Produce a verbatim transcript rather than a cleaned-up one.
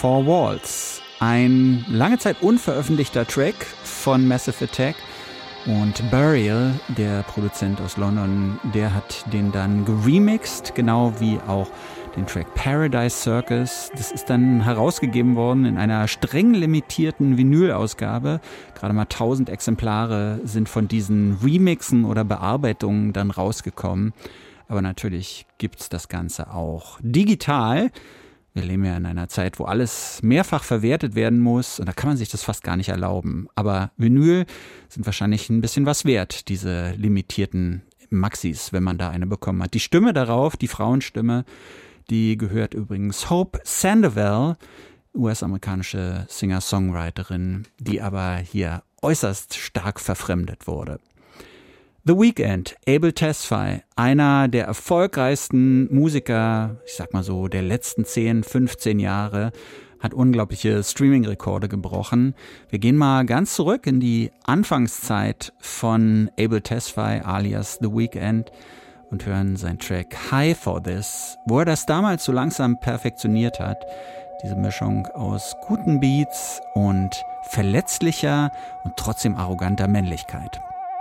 Four Walls. Ein lange Zeit unveröffentlichter Track von Massive Attack. Und Burial, der Produzent aus London, der hat den dann geremixed, genau wie auch den Track Paradise Circus. Das ist dann herausgegeben worden in einer streng limitierten Vinyl-Ausgabe. Gerade mal tausend Exemplare sind von diesen Remixen oder Bearbeitungen dann rausgekommen. Aber natürlich gibt's das Ganze auch digital. Wir leben ja in einer Zeit, wo alles mehrfach verwertet werden muss und da kann man sich das fast gar nicht erlauben. Aber Vinyl sind wahrscheinlich ein bisschen was wert, diese limitierten Maxis, wenn man da eine bekommen hat. Die Stimme darauf, die Frauenstimme, die gehört übrigens Hope Sandoval, U S-amerikanische Singer-Songwriterin, die aber hier äußerst stark verfremdet wurde. The Weeknd, Abel Tesfaye, einer der erfolgreichsten Musiker, ich sag mal so, der letzten zehn, fünfzehn Jahre, hat unglaubliche Streaming-Rekorde gebrochen. Wir gehen mal ganz zurück in die Anfangszeit von Abel Tesfaye alias The Weeknd und hören seinen Track High for This, wo er das damals so langsam perfektioniert hat. Diese Mischung aus guten Beats und verletzlicher und trotzdem arroganter Männlichkeit.